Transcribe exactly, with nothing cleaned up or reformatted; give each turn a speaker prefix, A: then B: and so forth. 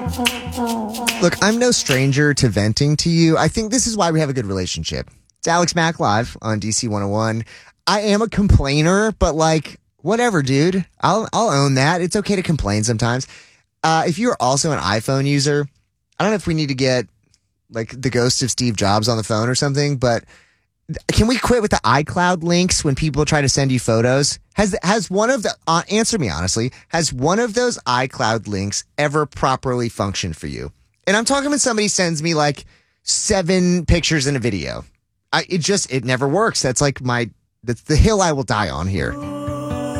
A: Look, I'm no stranger to venting to you. I think this is why we have a good relationship. It's Alex Mack Live on D C one oh one. I am a complainer, but like, whatever, dude. I'll I'll own that. It's okay to complain sometimes. Uh, if you're also an iPhone user, I don't know if we need to get like the ghost of Steve Jobs on the phone or something, but can we quit with the iCloud links when people try to send you photos? Has has one of the uh, answer me honestly? Has one of those iCloud links ever properly functioned for you? And I'm talking when somebody sends me like seven pictures in a video. I it just it never works. That's like my that's the hill I will die on here.